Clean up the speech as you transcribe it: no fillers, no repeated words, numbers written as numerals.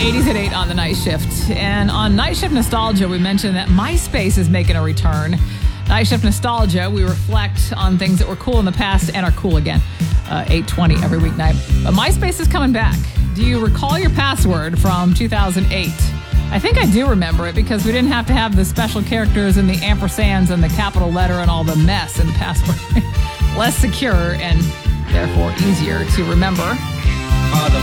80s at 8 on the night shift. And on Night Shift Nostalgia, we mentioned that MySpace is making a return. Night Shift Nostalgia, we reflect on things that were cool in the past and are cool again. 8:20 every weeknight. But MySpace is coming back. Do you recall your password from 2008? I think I do remember it because we didn't have to have the special characters and the ampersands and the capital letter and all the mess in the password. Less secure and therefore easier to remember. The